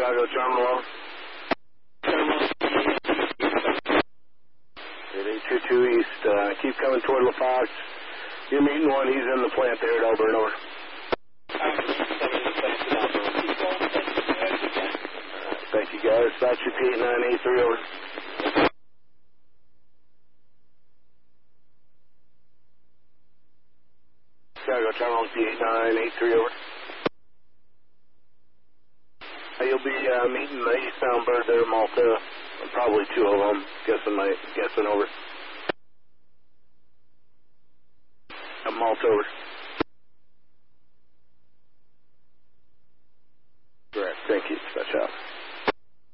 Chicago Terminal. 822 East, keep coming toward La Fox. You're meeting one, he's in the plant there at Auburn, over. Thank you guys, that's your P8983, over. Chicago Terminal, P8983, over. You'll be meeting the eastbound bird there, Malta. Probably two of them. Guessing over. Malta over.